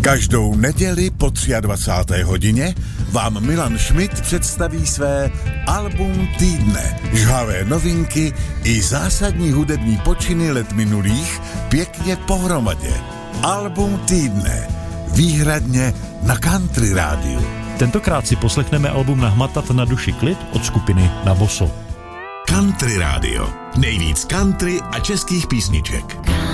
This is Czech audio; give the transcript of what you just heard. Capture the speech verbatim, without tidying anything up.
Každou neděli po dvacáté třetí hodině vám Milan Schmidt představí své album týdne. Žhavé novinky i zásadní hudební počiny let minulých pěkně pohromadě. Album týdne. Výhradně na Country rádiu. Tentokrát si poslechneme album Nahmatat na duši klid od skupiny Na boso. Country rádio. Nejvíc country a českých písniček.